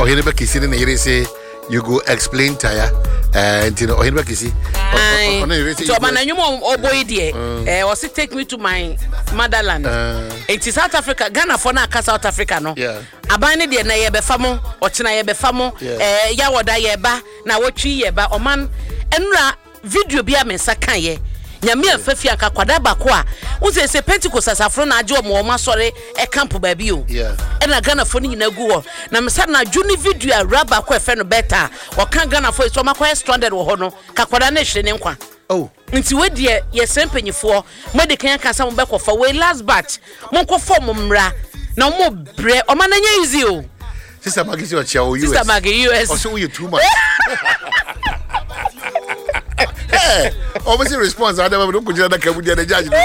Ohineba Kisi na yere say you go explain tire and you know Ohineba Kisi. So mananyumo oboy die was it take me to my motherland. It is South Africa, Ghana for na South Africa no. Yeah. Abane de na yebe famo, ochina yebe famo, ya woda yeba na wotwi yeba oman enura video bia mensa kan ye. Nyame afafi aka kwada bako a unse se Pentecost asafro na age omo asore e camp ba bi o e na Ghana fo ni nyina gu ho na mesa na juni video a raba ko efe no beta o kan Ghana fo so makwa stranded wo ho no ka kwada na hire ne nkwa nti we de ye sempanyifo mo de kan kan sa mo be ko fa we last batch mo ko fo mo mra na mo bre o ma na nya easy o Sister Maggie o chia o US Sister Maggie US o so you too much obviously response I never don't consider that Cambodia the judge.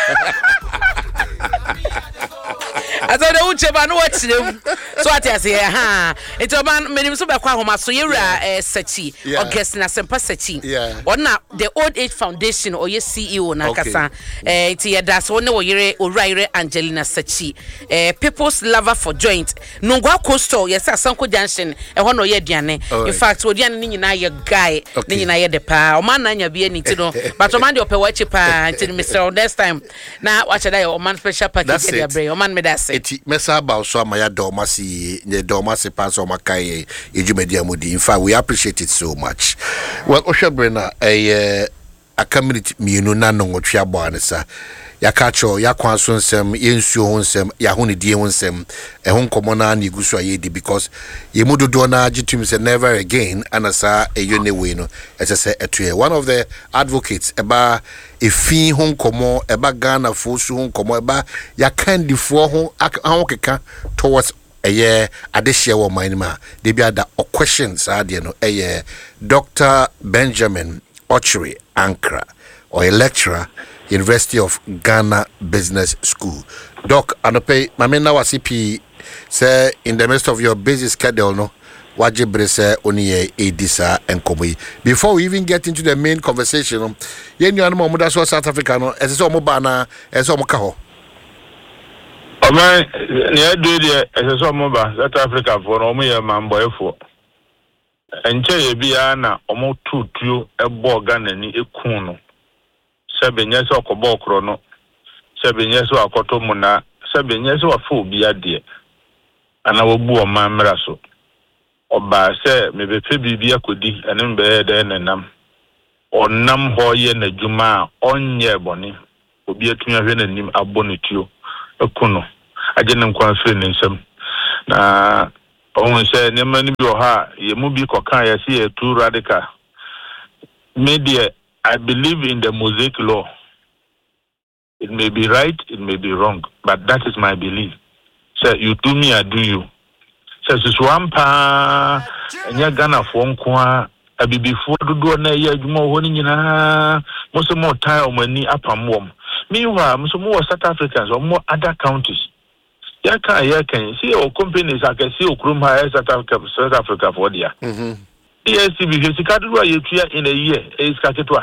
I don't know which one watch them. So I say, it's a man, many so back home. So you're a Sachi or guest na Sempa Sachi. Or now the Old Age Foundation or your CEO Nakasa. It's here that's one or O'Reilly Angelina Sachi. People's lover for joint. No go coastal, yes, Sanko Junction, and one or Diane. In fact, what Diane na your guy, Nina the pa, or man, and you be any to know. But a man, you're watching pa until Mr. Next time. Now, watch a or man special package in your brain, or man, me that say. Eti mesa ba so amaya domasi ne domasi pass o makai ejumedia mudi. In fact, we appreciate it so much. Well, Oshabrena a community mienu na no twia bo anesa ya kacho ya kwanso nsem yensuo ho nsem ya ho ne die ho nsem e ho nkomo na na igusu ayedi because ye mudodo na agitum say never again anasa eyone we no say etue one of the advocates eba efi ho nkomo eba Ghana fo su ho nkomo eba ya kandifo ho keka towards adehia wo man ma de bia da questions ade no Dr. Benjamin Ochre Ankra or a lecturer University of Ghana Business School. Doc, anope mamena wasipi say in the midst of your busy schedule no wajibre say oni edisa enkomo. Before we even get into the main conversation, yenu anu mo da South Africa no ese so mo ba na ese so mo ka ho. Oman ni adu de ese so mo ba South Africa for no mo ye mamboyefo. Enche ye bia na omo tutuo ebo Ghana ni ekun no. Sebenye so okobo okro no. Sebenye so akoto mu na sebenye so afọ obi ade. Ana wobu o man mra so. Oba se mebefe bibia akodi ene mbe de nenam. Onam ho ye na djuma onye boni. Obi atumi ahwe na nim abonetio ekuno. Aje ne nkwan fe ne nsam. Na on say nema ni bi o ha ye mu bi kokan ya si too radical. Media, I believe in the Mosaic law. It may be right, it may be wrong, but that is my belief. So you do me, I do you. So swampa enya Ghana for nkwa abibi fo dodo na ye adwuma ho ni nyina mo so mo tie o mani apamwom. Meanwhile, mo so mo South Africans or more other counties. Ya can see our companies I can see Okrumha South Africa for there. ESTV Hesikadua Yutia in a year is Kaketwa.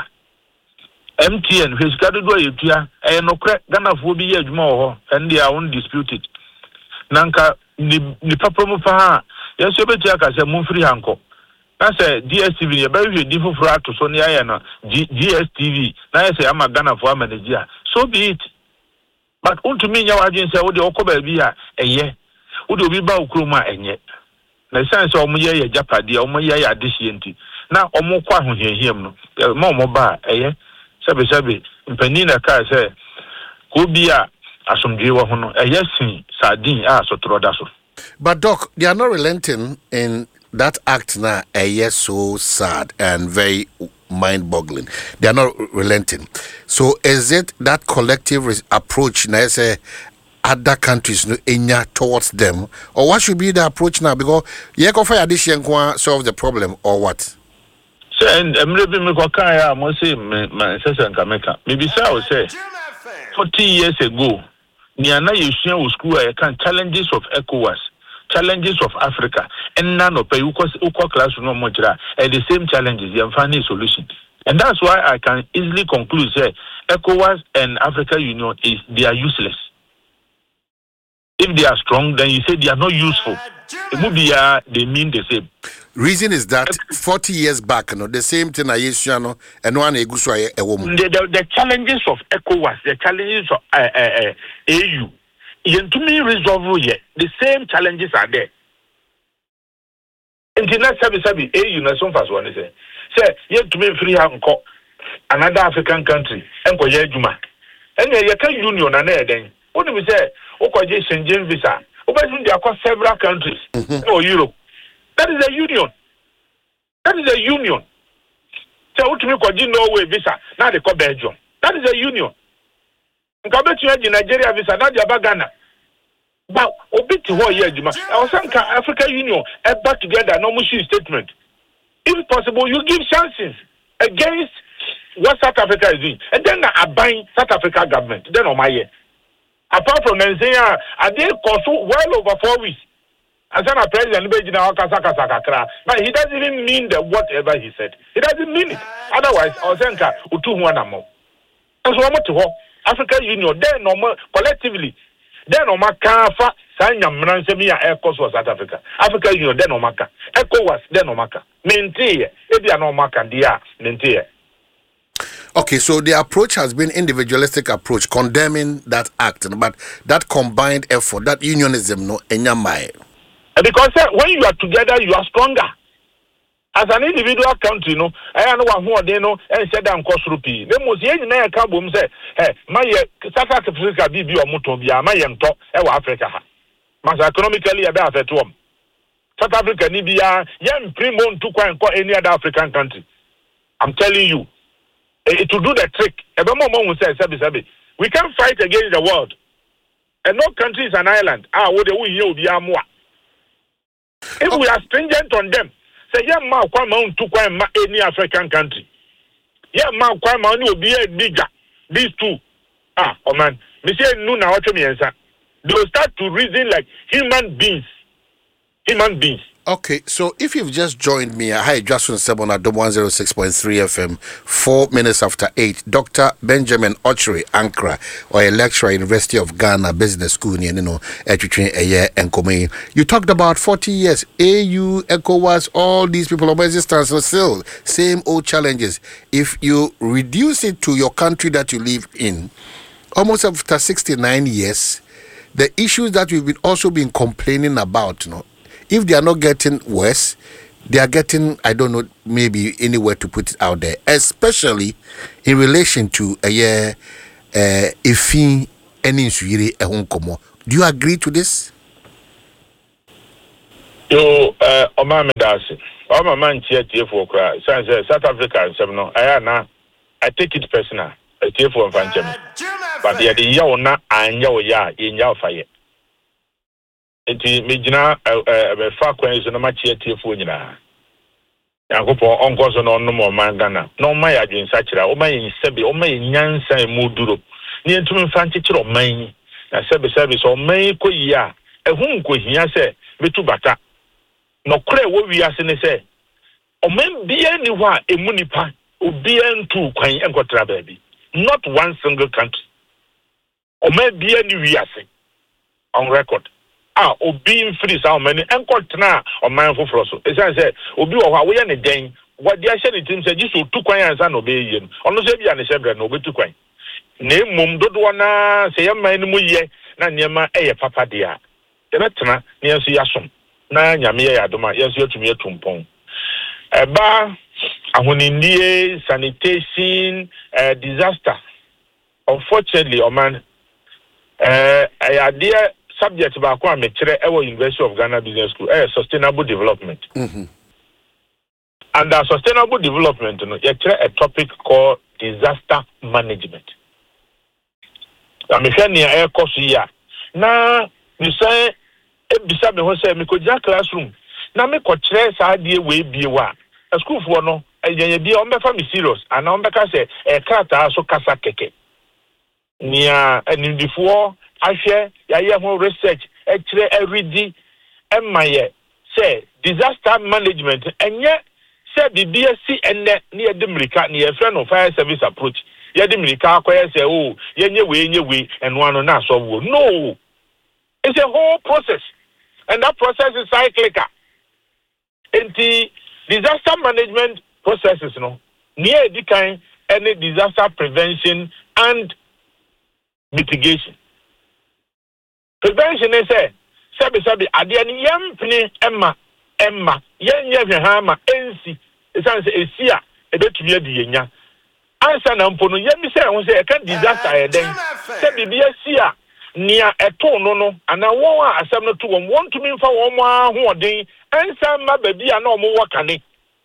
MTN Hesikadua Yutia and no crack Ghana will be more and they are undisputed. Nanka the Papamufa, yes, you better as a moon free uncle. That's a DSTV, a very different for to Sonia and GSTV. Now I say I'm a Ghana for manager. So be it. But unto me, your agency, would the Okoba be a year? Would you be Baukruma and yet? The sense of Moya Japadi, or Moya Adicienti. Now, or more quite him, more mobile, Sabi, Penina Car say, could be a some Jiwa Hono, a yes, sardine, so Trodaso. But, Doc, they are not relenting in that act now, so sad and very mind-boggling. They are not relenting. So is it that collective approach now say other countries towards them, or what should be the approach now? Because Yekofa addition solve the problem, or what? So and maybe me ko kan ya mo say my session Kameka. Maybe say I will say 40 years ago, ni ana yesua wo school I can challenges of ECOWAS, challenges of Africa, and none of you class no more and the same challenges, the final solution. And that's why I can easily conclude say ECOWAS and African Union they are useless. If they are strong, then you say they are not useful. They mean the same. Reason is that 40 years back, the same thing I used to know, and one a woman. The challenges of ECOWAS, the challenges of AU, to me resolve yet. The same challenges are there. Internet service AU na some fast one say yet to me free another African country and ko yejuma. And you can union and then what do we say? Okoje Schengen visa. Obesun they across several countries or Europe. That is a union. That is a union. So what to me koji Norway visa. Now they call Belgium. That is a union. Nkabetu Nigeria visa. Now they are Ghana. But obiti ho yejuma. I was African Union back together. No mushi statement. If possible, you give chances against what South Africa is doing, and then I buy South Africa government. Then on my year. Apart from Nigeria, I did cost well over 4 weeks. As a president, but he doesn't even mean the whatever he said. He doesn't mean it. Otherwise, I think Utu African Union, then normal collectively, then no maka Sanya Mransemia Air Coast was South Africa. African Union, then no maka. ECOWAS, then no maka. Mentia, if no maka, dia, mentia. Okay, so the approach has been individualistic approach, condemning that act, but that combined effort, that unionism, no, enyamai. Because when you are together, you are stronger. As an individual country, I know who they know and said I'm cost rupee. They must yen na kabum say, hey, my South Africa be or mutobia, my talk, Africa. Mas economically about at home. South Africa, Nibia, young primon to quite any other African country. I'm telling you. To do the trick, we can fight against the world. And no country is an island. If we are stringent on them, say, yeah, ma, any African country. Yeah, ma, will be a bigger. These two. Oh man, Monsieur Nuna, what you mean, sir? They will start to reason like human beings. Human beings. Okay, so if you've just joined me, hi, Justin Sebon at 106.3 FM, 4 minutes after 8, Dr. Benjamin Ochre Ankra, or a lecturer at University of Ghana Business School, you talked about 40 years, AU, ECOWAS, all these people of resistance are still same old challenges. If you reduce it to your country that you live in, almost after 69 years, the issues that we've also been complaining about, if they are not getting worse, they are getting, I don't know, maybe anywhere to put it out there, especially in relation to do you agree to this? Yo, Omar Medasi, Omar Man for cry. South Africa, I take it personal. I take for but the Yaona and Yaoya in Yao Enti mejina fa kwan so na ma chie tiefo nyina Yakopo onko so no no man Ghana no ma ya dwen sa kira o ma yin sebe o ma yin nyansa mu duro ni entumi fa nchekire o man na sebe so man ko yi a ehun ko hia se betu bata no kure wo wi ase ne se o man bia ni ho a emu nipa obi entu kwan enkotra baabi not one single country o man bia ni wi ase on record obi free how many enkotna o man foforo so e say obi wo ha wo ye ne den what dia hye ne tim say jiso tu kwan ansa no be yiem ono se bia ne shebre no obetu kwan na emum dodo na se ye man mu ye na niema eye papa dia e betena ne enso yasom na nyame ye adoma yeso yetumi etumpon eba ahonindie sanitation disaster unfortunately o man idea subject ba kwa mekire University of Ghana Business School sustainable development. Under sustainable development a topic called disaster management. I'm saying air course here. Na you say ebisa me ho say me ko ja classroom. Na me ko kire sa die we biewa. School for no enye bia o mbefa me serious and o mbeka say e krata so kasa keke. Nia enindifo ahwe ya ho research ekire everyday emaye say disaster management enye say BBSC enne ne yedimrika ne yefre no fire service approach yedimrika akoye say oh yenye we eno ano na so wo no It's a whole process, and that process is cyclical. And the disaster management processes, near the kind any disaster prevention and mitigation. Prevention is a sabi adiani yampni emma yenye hama ensi esanse esia ebetumi adi yenya ansa na mpono yemi se ho se e kan disaster eden se bibia sia nia eto no ana won a asem no to won want to mean for won ahoden ansa ma babi a na omo wakane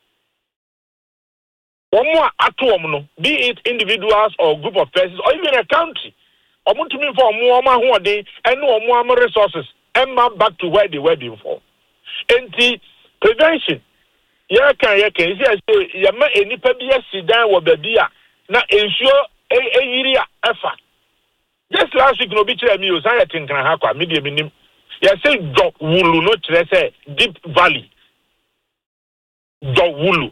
won ato won no, be it individuals or group of persons or even a country omo to mean for omo ahoden and omo am resources and back to where they were before. And the prevention, ya can say yama enipa bi asidan wo babia na ensure yiria efa. Just last week no bi kire mi o san yetin kan ha kwa media minim. Ya say do wulu no kire say deep valley. Do wulu.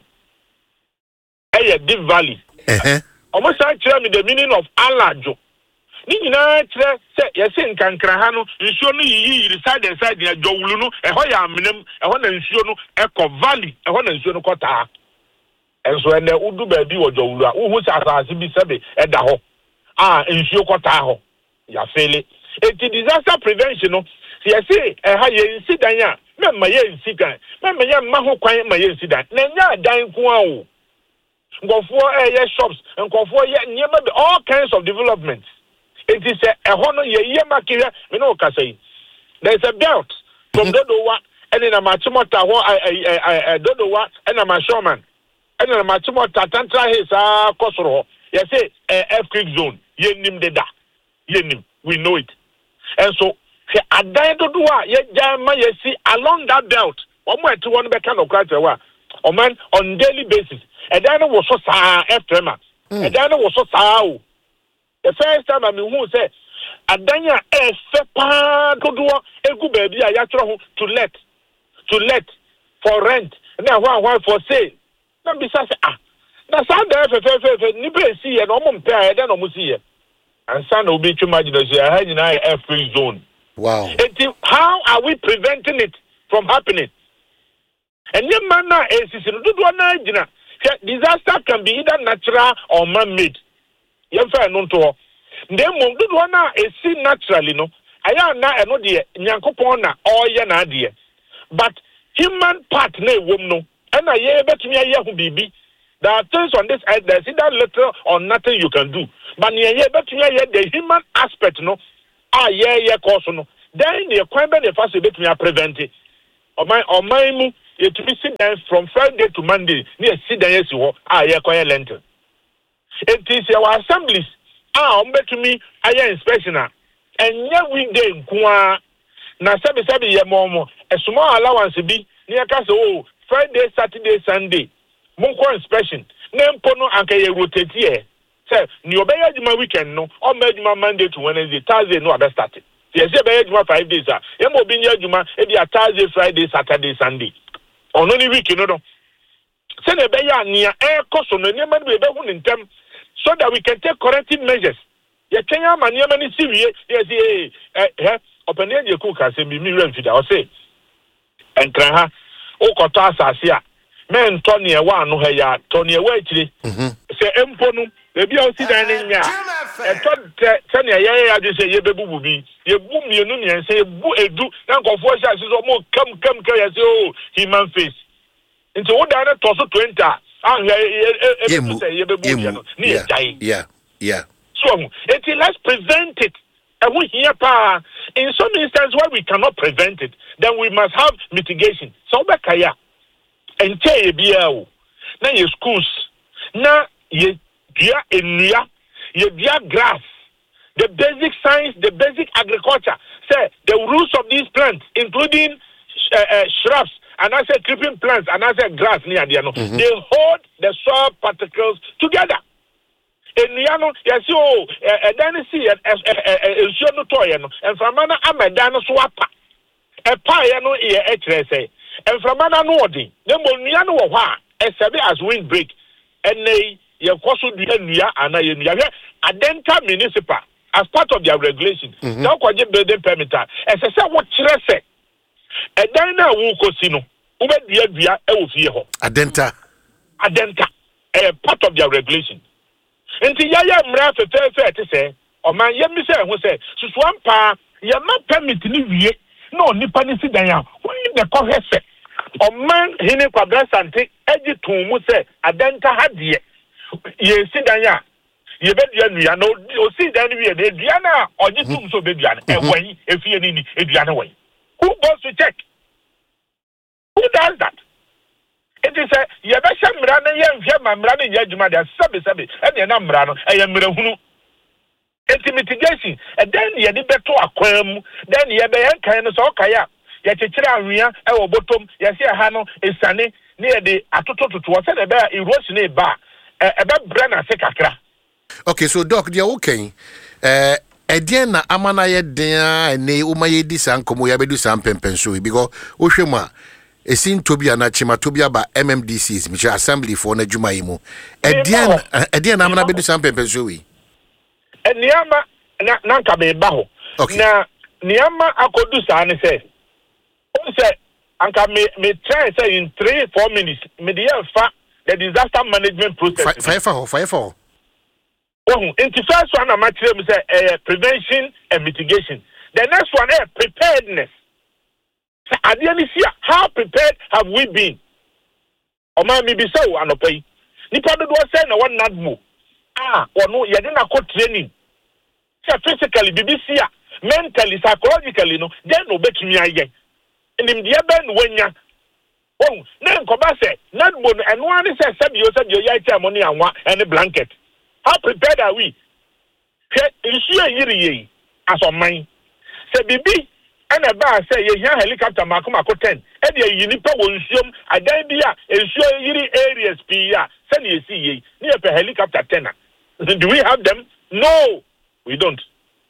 Deep valley. Almost san kire me the meaning of alajo. Ni nyina kire se yesi nkankran ha no nsuo no yi side na dwowulu no eho ya amnem eho na nsuo no eko valley eho na nsuo no kota enso ene udu ba bi wo dwowulu a wo hu sa asase bi sebe eda ho nsuo kota ho ya fele eti disaster prevention no yesi ha ye incident a memma ye incident memma ye ma ho kwan ma ye incident na nya dan ku a o ngofo ye shops ngofo ye nyema all kinds of developments. It is a honor ye makia, we know Kasai. There's a belt from Dodowa and in a Machimota, Dodowa and a Mashoman, and a Machimota Tantra his Kosoro. You say F Creek zone, Yenim de da, Yenim, we know it. And so, I died to do yet Jama, you see, along that belt, one way to one kind of culture, or man on daily basis. And then it was so after months, and then it was so sour. The first time I mean who say adanya sepa dodo egu baby a yatro to let for rent na one for sale na be say na sound fe ni be see no mo mpe a no mo see and sound obi twuma gina say ha nyina a free zone. Wow. How are we preventing it from happening? And your man na dodo na gina disaster can be either natural or man-made. Yemfa no to dem mo do na esi naturally no aya na eno de nyankopon na oye na de but human part na ewom no na ye betumi aye ho bibi. There are things on this earth there's either little or nothing you can do, but ye betumi aye the human aspect no ye cause no then the kwan be the first betumi prevent it oman mu ye to be sit down from Friday to Monday ni sit down yesi ho ye kwan lenten. It is our assemblies to me aye inspection and yeah weekday nkoa na sabi ye momo a small allowance bi near castle Friday, Saturday, Sunday monko inspection nempo no anka ye rotate here say ni obeya juma weekend no o ma juma Monday to Wednesday, Thursday no abe start yes ye be juma 5 days ye mo bi nya juma e dia Thursday, Friday, Saturday, Sunday ono ni week no say na be ya nia e koso no nema be hu ntem so that we can take corrective measures. Ye Kenya mani mani siwie yes open ye cook as me remfida o say enkran ha o koto asase a men tony e wa no ha ya tony e wa akire say empo no e bia o si dan nya e to tani ye ya de say ye bebubu bi ye bu mienu ne say bu edu na nkofo sha so mo kam ye say oh human face into wo dan to so 20 yeah. So let's prevent it. And we hear power. In some instances where we cannot prevent it, then we must have mitigation. So bakaya. And tell you na your schools. Na ye dia enuya, ye dia grass. The basic science, the basic agriculture. Say the rules of these plants, including shrubs. And I said creeping plants and I said grass near the they hold the soil particles together. And yes, see no toy and from mana amadano swapa a pie no say and from mana nodding. Then Moniano as wind break and they your cost would be a and a denta municipal as part of their regulation. Now, kwa building permit. As I said, what chire a dina wu kosino. Ube dia e ho. Adenta, part of their regulation. Nti yaya mra fe te say, o man yemi say ho say, susuan pa ya ma permit ni wie no nipa ni si dan ya. Woni de ko hese. O man hini Kwabena Sante eji tun mu say adenta ha de. Ye si dan ya. Ye be dua nua no o si dan wie de dua na oji tum so be dua na. E wan efie ni e dua na wan. Who goes to check? Who does that? It is a Yabasha Mrana Yam Mamrana Yajuma, Sabi, and Yana Mrano, I am Mirahunu. It's mitigation, and then you need to aquam, then Yabayan Kayanos Okaya, Yachira Ria, our bottom, Yasia Hano, is sunny near the Atoto to what's a bear erosion a bar, about Brenna Sekakra. Okay, so Doc, they're okay. Ediana Amanaye Dea and Ne Umaye Disankomo Yabedu Sampen Pensui, because Oshema. Esin Tobia na chima Tobia ba MMDCs which assembly for na juma imu edian amana bedu sampe pensowi niama na nka be ba ho na niama akodu sa ne say o say anka me try say in 3-4 minutes me dey fa the disaster management process fire for into first one am say prevention and mitigation, the next one preparedness. How prepared have we been? Oma mi bisa wo anopai. Nipa do say na one not move. No, you didn't go training. Physically, BBC, mentally, psychologically, no, then no bet me again. And in the ben when ya. Oh, then Kobase, not one, and one says, you said your yaita money and a blanket. How prepared are we? Is she a year as on mine? Say, Bibi. And a bar say you hear helicopter Makumako 10. And you nipa will assume a debia and show you areas Pia. Send you see near a helicopter 10. Do we have them? No, we don't.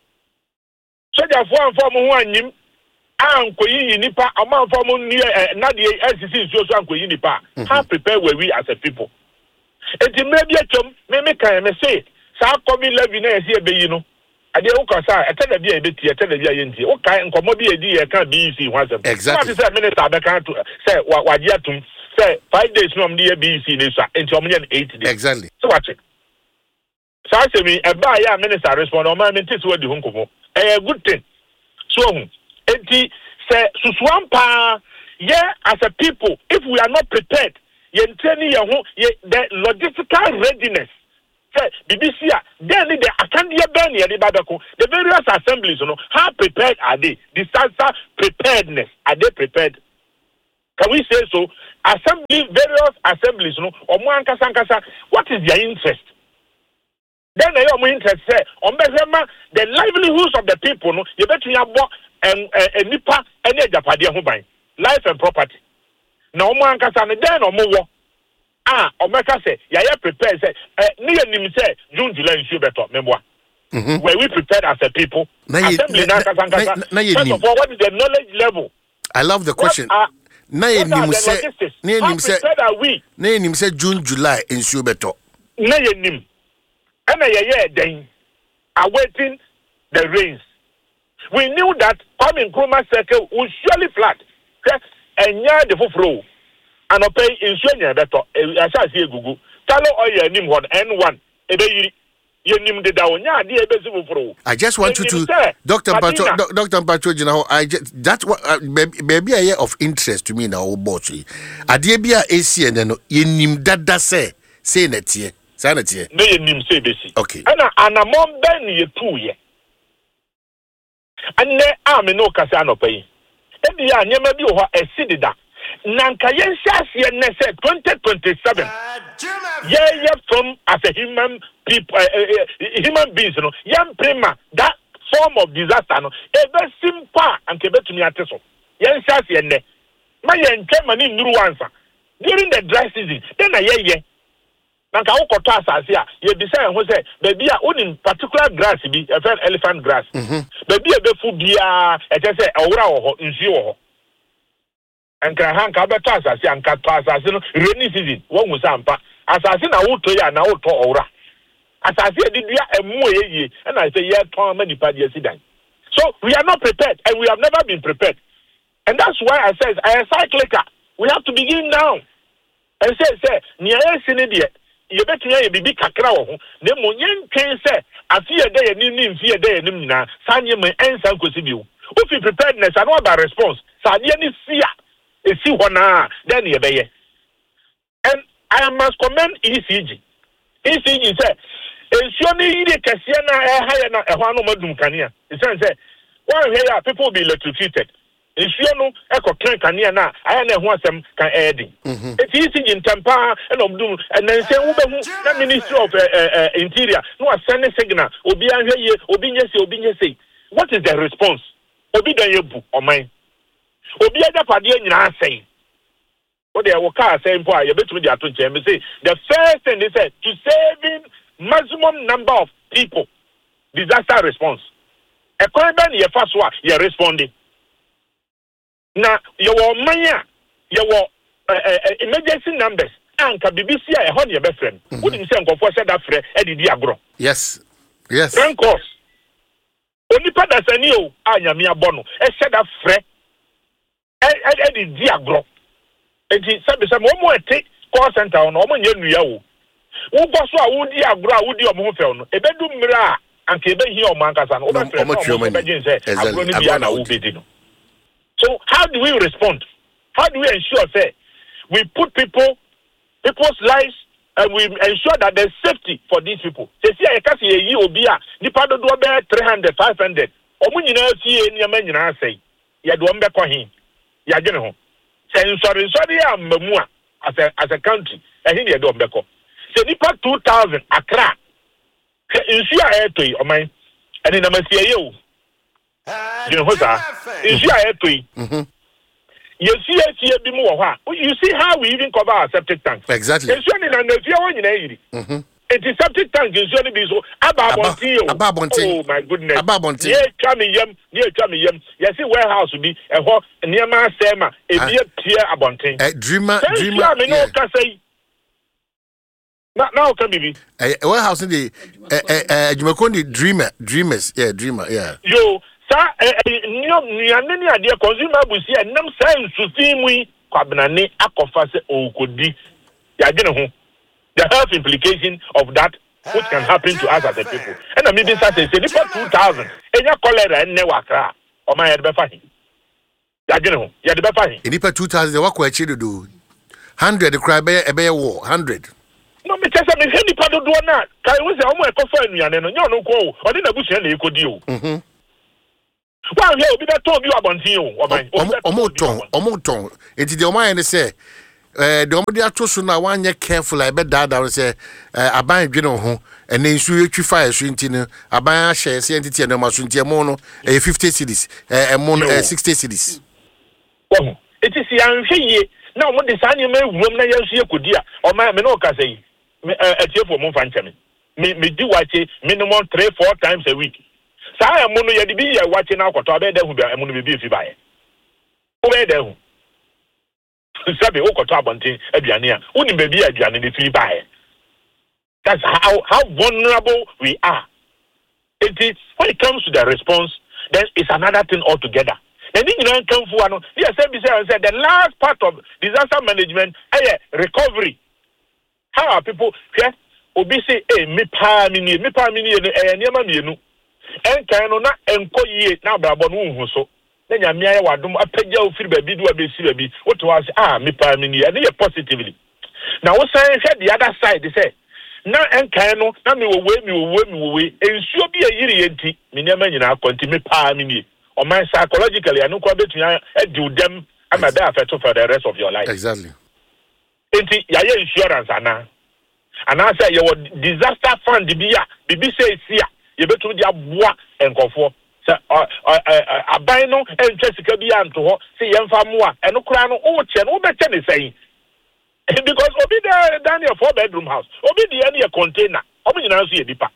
So therefore, for one Uncle Nipa, a man from near Nadia LCC, so Uncle Nipa. How prepared were we as a people? It may be a chum, may make I say, South Kobe Levine here be you know. I don't know, I tell you a bit, I tell you, okay, and come be a dear can't be easy once. Exactly. What is that minister? I can't say what you have to say 5 days from the BC in 8 days. Exactly. So watch it. So I say me, a buy a minister respond on my mentis word the Hunkomo. A good thing. So, say, Suswampa, yeah, as a people, if we are not prepared, the logistical readiness. BBC, then the Akandia Bani and the various assemblies, how prepared are they? Disaster preparedness, are they prepared? Can we say so? Various assemblies, what is their interest? Then they are more interest say the livelihoods of the people, you bet you have and nipa and a life and property. Now, then or more. Omeka say, Yaya prepared, say, near him say, June, July, and Shubeto, memoir. Were we prepared as a people? First of all, what is the knowledge level? I love the question. How prepared are we? Name him say June, July, in Shubeto. Nayanim. And a year then, awaiting the rains. We knew that coming Kruma Circle would surely flood. And near the Fufro. And I pay insurance better. As I see Google, Talo oil nim one N1. I just want you to, Dr. Mpacho, you know, that's what maybe a year of interest to me now, Bossy. Adebia AC and then nim dada say that here. Sanity. No, nim say basic. Okay. And a mom ben ye 2 years. And there are no Casano pay. Every year, never do a city that. Nankayen Shas Nese 2027. Yeah, from as a human people, human beings, young prima, that form of disaster, no, a very simple and to me at so. Yen Shas Yene. My yen Germany new answer. During the dry season, then a year. Nanka Okotasa, you decide who say, baby, owning particular grass, be a very elephant grass. Baby, a befu be a say, or in zero. And can better assassin and cat assassin rainy season. One was ampa assassin a wood to ya now to aura. As I said, and I say, yeah, Tom, many parties. So we are not prepared, and we have never been prepared. And that's why I said, I am cyclical. We have to begin now. And say, near Sinidia, you better be kakra. The Munyan can say, I fear day and nim fear day and nimna, Sanya may answer Cosibu. If you preparedness, I know about response. Sanya is fear. It's see one, then you obey. And I must commend ECG. ECG said, ensure me the Cassiana higher a one modum cania. The son said, why here people will be electrocuted? Ensure no echo cania na, I know what some can add. It's easy in Tampa and of doom, and then say, the Minister of Interior, no, a sending signal, Obinyesi. What is the response? Obidayebu or mine? Obiada Padia in say. What they are saying, boy, you bet with the attention. Say the first thing they said to saving maximum number of people, disaster response. A coin your first one, you're responding. Now, you were mania, you were emergency numbers, and can BBC a honey your best friend. Wouldn't say for that friend, Eddie Diagro. Yes. Rank course. Only Padas and you, I am your bono, a set of friend, Eddie Diagro. And he said, some more take call center on Oman Yenu. Who was so would Diagro, would you move on? A bedroom mirror, and Kebe here, Mankas and Oman. So how do we respond? How do we ensure that we put people's lives and we ensure that there's safety for these people? Say, I can't see a year beer, the part of 300, 500. Omunina see any man say, Yadwamba Kohin, Yadino. Saying sorry, Mamua as a country, and here don't beko. Say, Nipa 2000, Accra, ensure air to you, mine, and in a Messiah. You know what? You see how we even cover our septic tanks. Exactly. It's a septic tank is only be so oh my goodness. Near Chamiyam. You see warehouse will be a hot near my sema a dear tier abonting. Dreamer. Now can be warehouse in the Jumakondi dreamers. Yeah, dreamer. Yeah. Yo. Sa ni ade consumer busi enam sai nsufimu kwabnane akofa se okodi ya gene ho the health implication of that which can happen to us as a people and maybe say nipa 2000 enya cholera enne wakra o ma ya de befa hi ya gene ho ya de befa hi nipa 2000 wakọ achi do 100 cry be war 100 no me tell me nipa do na kai we say o mo ekofa anuane no nya no ko o de na busu na ekodi o well, yeah, we told you about you. Omoton. It's the Oman say, the Omodia Tosuna 1 year careful. I bet that I will say, I buy a general and then you fire swinting. I buy a share, entity and a masuntia mono, 50 cities, a mono 60 cities. Oh, it is young here. Now, what the sign you may woman, you could dear, or my menoka say, a tear for Monfancham. Me do what minimum 3-4 times a week. Saya mono ya dibi ya wache na akoto abede hu bia mono bibi fi bae obede hu sabe okoto abontin aduane a woni bebi aduane ni fi bae. That's how vulnerable we are. When it comes to the response, then it's another thing altogether. And the last part of disaster management is recovery. How are people here? Obi say, me pa mini and cannot encoye now brabon so. Then ya mia wadum apeja ofiri baby do abesi baby. What was me pa mini and positively. Now what say the other side they say na enkano na me we ensure be a yiri enti me nyama nyina akwanti me pa mini or my psychologically I no kwa betua do them am be affect for the rest of your life. Exactly. Enti ya insurance ana say your disaster fund bia bibi say sia you betu dia boa enkofo say aban no entwa sika bia nto ho say yemfa moa eno kura no o che no o be che ne say because obi the Daniel 4-bedroom house obi the any container obi nyina so ye dipa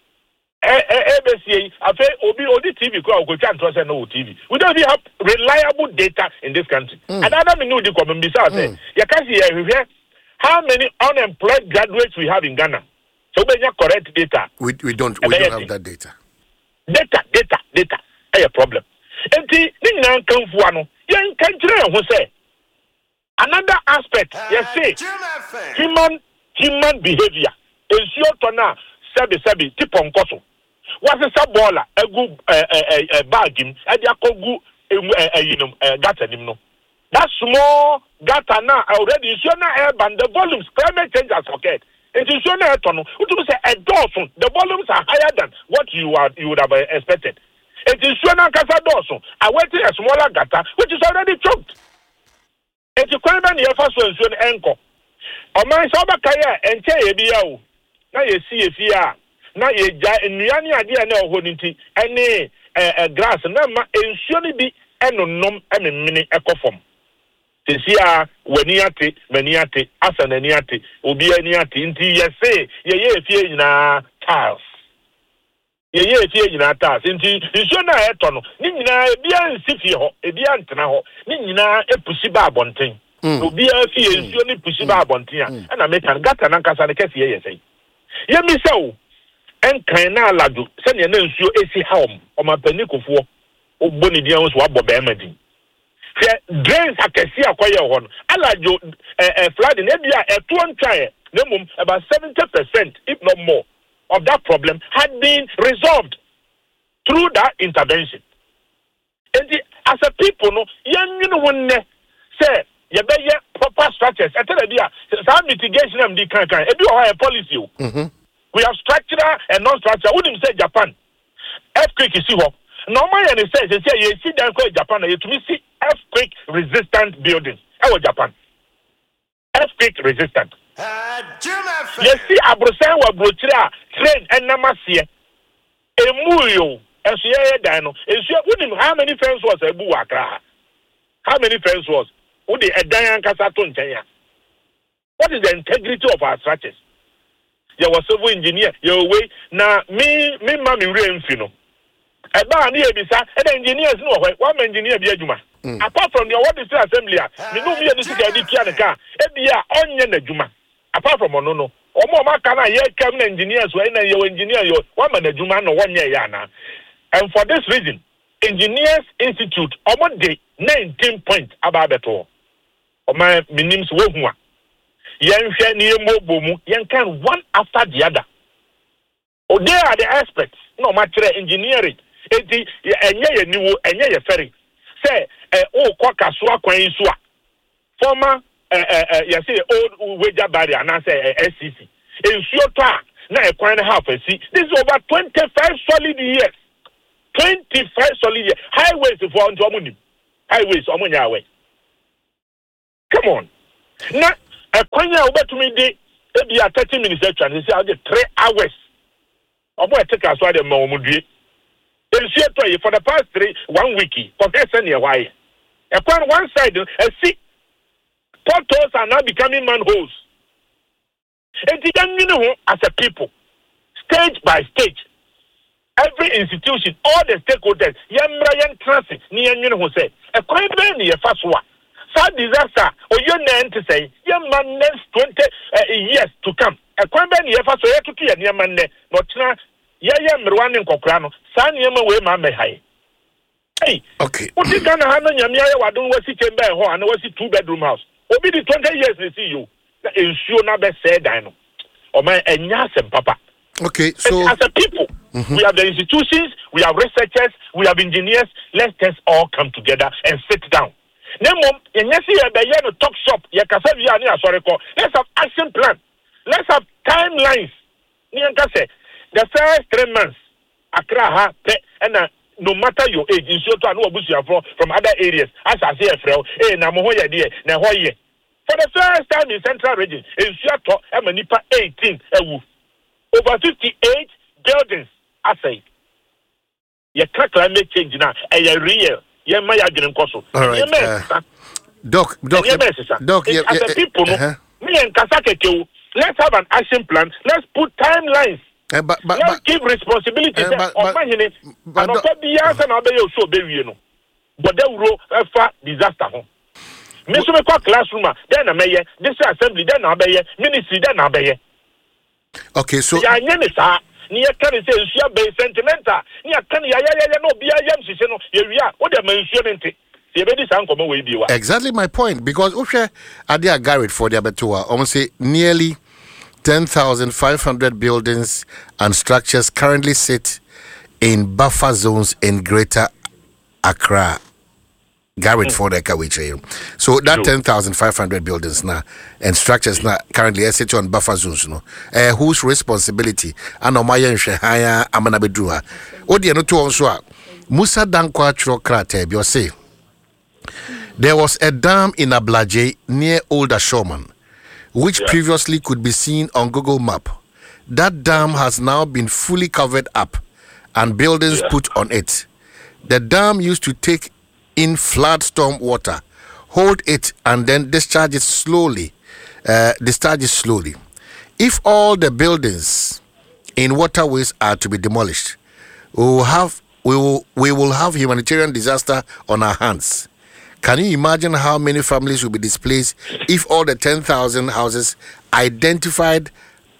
ABC afa obi TV ko go chan to say no TV we don't even have reliable data in this country another me no di ko mbisa say you can see how many unemployed graduates we have in Ghana correct data. We don't have that data. Data. A problem. And the Ningan Kanfuano, young country who say another aspect, yes, say human behavior. Is your tona sabi tip on koso. What's a sabola, a good bargain, and yakogu gata nimno. That small gata now already is your air band, the volumes, climate change has occurred. It is your air tunnel. What do you say? A dolphin. The volumes are higher than what you would have expected. It is your Casa Dawson. I went to a smaller gata, which is already choked. It is quite many of us when you anchor. On my Sabakaya and Chayabiao. Now you see if you are. Now you Niani idea no honey, any grass, and surely be and nom and a mini echo form. This year, Weniate, Asan Eniate, Ubianiate, Inti, yes, say, ye in our tiles. Ye in our tiles. Inti, you should not have tunnel. Nina, Bian Sifio, a Biantana, Nina, a Pussiba Bonting. Ubia fee is only Pussiba Bontia, and I make an Gatanaka and a Cassia, say. Ye me so, and Kana Ladu, send your name to AC home, or my penico for, or Bonidians, Wabo Bemedi. Drains I can see a quiet one. I like you flood in India at one time, about 70%, if not more, of that problem had been resolved through that intervention. And as a people, no, young one say, you better proper structures. I tell you, some mitigation and decancan. If you have a policy, we have structural and non-structural. Wouldn't say Japan. Earthquake is here. Normally, and it says, you see that Japan, you see earthquake resistant buildings. Our Japan. Earthquake resistant. You see, Abrosan wa brochira train and namasia. Emuyo, and she dino. And she wouldn't how many friends was a buakra? How many friends was? Would the Dayan Casaton Chaya? What is the integrity of our structures? You was civil engineer, your way. Now, me, mammy, Renfino. A bar near beside, and engineers know one engineer be a Juma. Apart from your what is the assembly, me no me and this is a car, every onion a Juma. Apart from Monono, or more can I come engineers when you engineer your one man a Juma no 1 year yana. And for this reason, Engineers Institute, on day 19 points about the tour. Or my minims wogwa. Yan share near Mobomu, yan can one after the other. Oh, they are the aspects, no matter engineering. Enye new enye ferry. Say kwaka swa kwan swa. Former you say old wager barrier and I say SCC. In short na e kwan half see. This is over 25 solid years. 25 solid years. Highways for Antomunim. Highways omunya way. Come on. Na e kwan ya obetumi de e be 30 minutes extra. They say I get 3 hours. Obo e take as why the momudue. For the past 1 week, confess near why. Upon one side, see potholes are now becoming manholes. And you know, as a people, stage by stage, every institution, all the stakeholders, Yan Transit, near you know, say, a quite many a fast one. Sad disaster, or your name to say, young man, next 20 years to come. A quite many a fast way to be a near man, not Yaya Mrwanin Cocrano, San Yama way, Mamma High. Hey, okay. What is going to happen? Yamia, I don't want to sit in bed, and I was a 2-bedroom house. Obi the 20 years they see you. Ensure never said dino. Or my and papa. Okay, so as a people, we have the institutions, we have researchers, we have engineers. Let's just all come together and sit down. Nemo, and yes, you talk shop, let's have action plan. Let's have timelines. The first 3 months, Accra, and no matter your age, in short, I know from other areas. As I say, Namoya, dear, Nahoye. For the first time in Central Region, in Seattle, Manipa 18, over 58 buildings. I say, you can't climate change now, and you're real. You're my agent. All right, Doc, as a people, me and Kasake, let's have an action plan. Let's put timelines. Let's give responsibility on my but not be answer and obey your show, baby. But they will a disaster. Mr. McCall classroom, then a mayor, this assembly, then a mayor, ministry, then a mayor. Okay, so ya nya ne sa ni ya kan say nsuya be sentimental ni ya kan ya no bia yam sise no ye wia wo de man nsuya nte se be di san komo we bi wa. Exactly my point, because Ushe Adia Garrett for the Abetua almost say nearly 10,500 buildings and structures currently sit in buffer zones in Greater Accra. Garrett for the Kawiche. So that 10,500 buildings now and structures now currently sit on buffer zones. Whose responsibility? Anomaya Shehaya Amanabedua. Odi no to also Musa Dankwa Chokrate Biose. There was a dam in Ablaje near Old Ashoman, which previously could be seen on Google Map. That dam has now been fully covered up and buildings put on it. The dam used to take in flood storm water, hold it and then discharge it slowly. If all the buildings in waterways are to be demolished, we will have humanitarian disaster on our hands. Can you imagine how many families will be displaced if all the 10,000 houses identified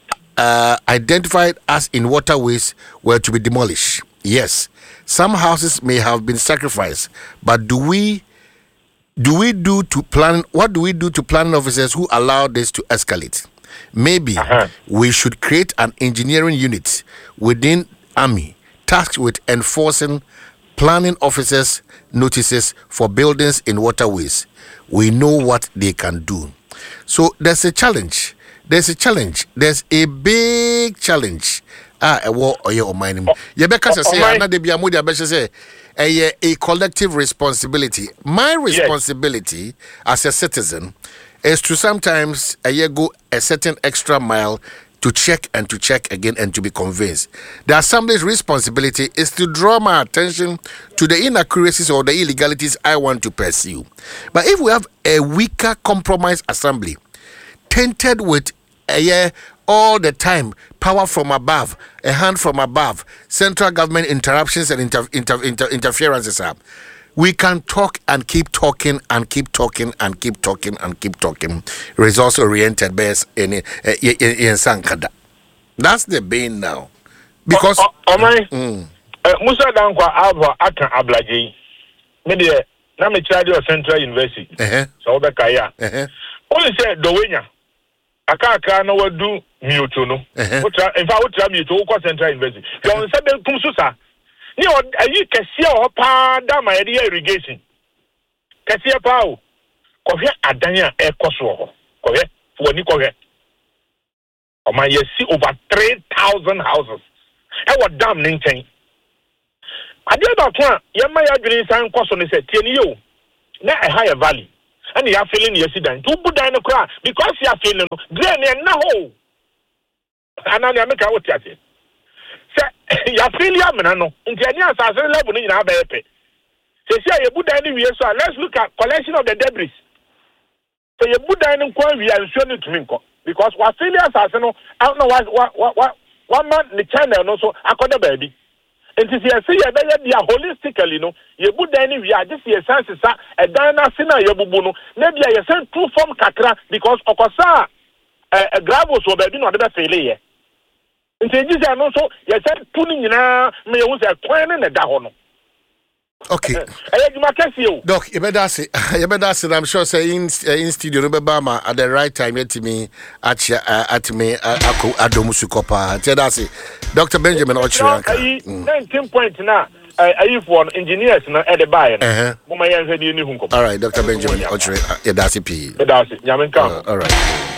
as in waterways were to be demolished? Yes, some houses may have been sacrificed, but what do we do to planning officers who allow this to escalate? Maybe we should create an engineering unit within Army tasked with enforcing planning officers' notices for buildings in waterways. We know what they can do. So there's a challenge. There's a big challenge. A collective responsibility. My responsibility as a citizen is to sometimes go a certain extra mile to check again and to be convinced. The Assembly's responsibility is to draw my attention to the inaccuracies or the illegalities I want to pursue. But if we have a weaker compromise assembly, tainted with all the time power from above, a hand from above, central government interruptions and interferences, we can talk and keep talking and keep talking and keep talking and keep talking. Results oriented based in Sankada. That's the bane now. Because Musa Dankwa Ava Aka Ablaji. Maybe na me charge of Central University. So Bekaya. Only said Dowenya. Aka no wadu miutu no. In fact, what miutu ko Central University. You said kumsusa. Ni ayi kese o pa da ma area irrigation. Kese pa o. Ko hwe adanya e koso ho. Ko hwe woni ko hwe. O ma yesi over 3,000 houses. E wo dam ni nchen. Ade ba to a ye ma ya dwene san koso ne se tie ni yo. Na a higher valley. And you are feeling the accident. Two Buddha no cry because you are feeling drain and no hole. And I make out what you say. You are feeling no. Until you are level in our baby. Say you Buddha anyway, so let's look at collection of the debris. So you Buddha in we are showing to me because what failure assassin, I don't know what one man the channel no so I call the baby. And to see a holistically, no, you would anyway, this year sense is a dana sinner, Yabubuno, maybe I sent two from Kakra because Okosa a gravels will be not the failure. And this is also, you said, putting in a may was a coin and a dahono. Okay. Doc, you better say, I'm sure say in studio Bama at the right time yet to me at me Adomusukopa. Tell us, Dr. Benjamin Ochranka. 19 points now. I for engineers at the buyer. All right, Dr. Benjamin Ochranka. Yeah, that's it. All right.